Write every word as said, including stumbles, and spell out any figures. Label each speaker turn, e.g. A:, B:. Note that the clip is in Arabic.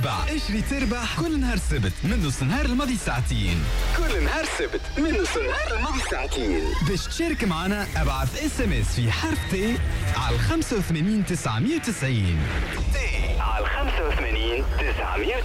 A: تتبع اشري تربح كل نهار سبت من نص نهار الماضي ساعتين. كل نهار سبت من نص نهار الماضي ساعتين. باش تشارك معنا ابعث اس ام اس في حرف تي على خمسة وثمانين تسعمية وتسعين. تي على خمسة وثمانين تسعمية